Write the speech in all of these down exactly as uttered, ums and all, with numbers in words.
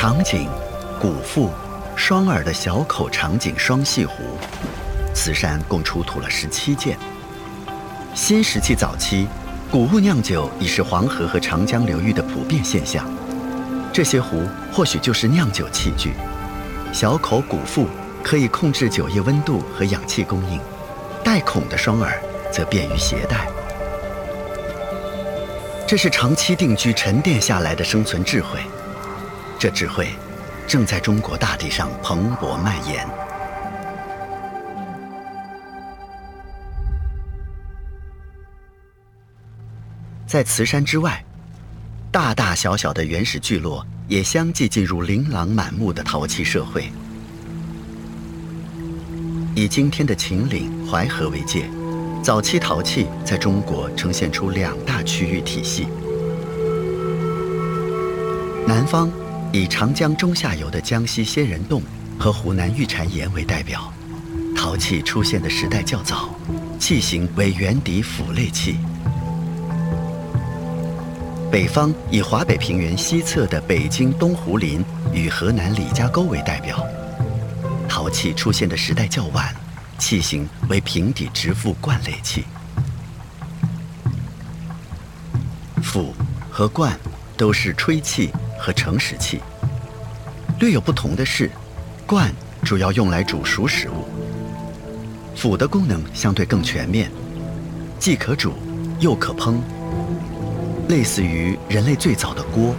长颈、古腹、双耳的小口长颈双细壶，慈山共出土了十七件。新石器早期，谷物酿酒已是黄河和长江流域的普遍现象。这些壶或许就是酿酒器具。小口古腹可以控制酒液温度和氧气供应，带孔的双耳则便于携带。这是长期定居沉淀下来的生存智慧，这智慧正在中国大地上蓬勃蔓延。在慈山之外，大大小小的原始聚落也相继进入琳琅满目的陶器社会。以今天的秦岭、淮河为界，早期陶器在中国呈现出两大区域体系。南方以长江中下游的江西仙人洞和湖南玉蟾岩为代表，陶器出现的时代较早，器型为圆底斧类器。北方以华北平原西侧的北京东湖林与河南李家沟为代表，陶器出现的时代较晚，器型为平底直腹罐类器。斧和罐都是吹器和盛食器，略有不同的是，罐主要用来煮熟食物，斧的功能相对更全面，既可煮又可烹，类似于人类最早的锅。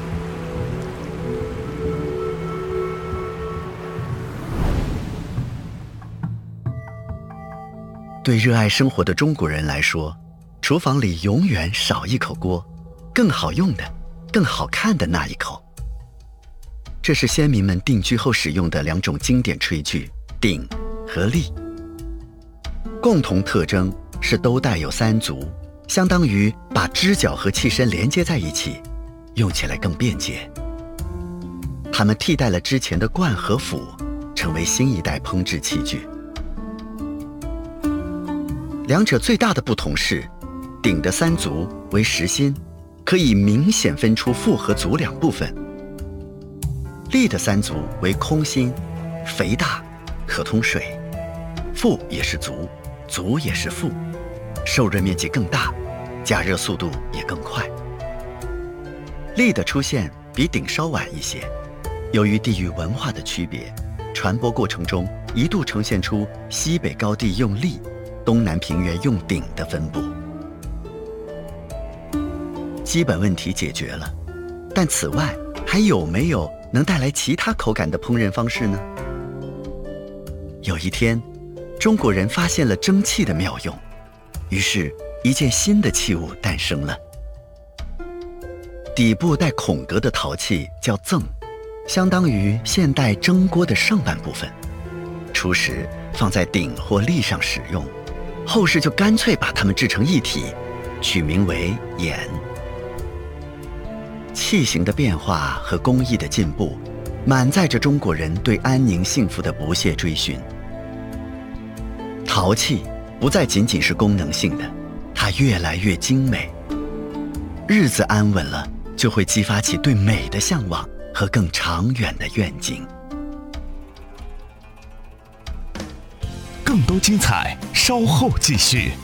对热爱生活的中国人来说，厨房里永远少一口锅，更好用的、更好看的那一口。这是先民们定居后使用的两种经典炊具鼎和笲，共同特征是都带有三足，相当于把支脚和器身连接在一起，用起来更便捷。它们替代了之前的罐和釜，成为新一代烹制器具。两者最大的不同是，鼎的三足为实心，可以明显分出腹和足两部分；笲的三足为空心，肥大，可通水，腹也是足，足也是腹，受热面积更大，加热速度也更快。笲的出现比鼎稍晚一些，由于地域文化的区别，传播过程中一度呈现出西北高地用笲，东南平原用鼎的分布。基本问题解决了，但此外还有没有能带来其他口感的烹饪方式呢？有一天，中国人发现了蒸汽的妙用，于是一件新的器物诞生了。底部带孔格的陶器叫甑，相当于现代蒸锅的上半部分，初时放在鼎或笲上使用，后世就干脆把它们制成一体，取名为砚。器型的变化和工艺的进步，满载着中国人对安宁幸福的不懈追寻。陶器不再仅仅是功能性的，它越来越精美。日子安稳了，就会激发起对美的向往和更长远的愿景。 更多精彩，稍后继续。